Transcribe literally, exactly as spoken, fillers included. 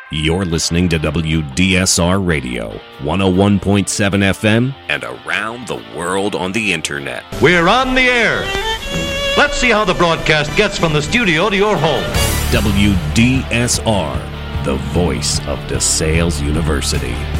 You're listening to W D S R Radio, one oh one point seven F M, and around the world on the internet. We're on the air. Let's see how the broadcast gets from the studio to your home. W D S R, the voice of DeSales University.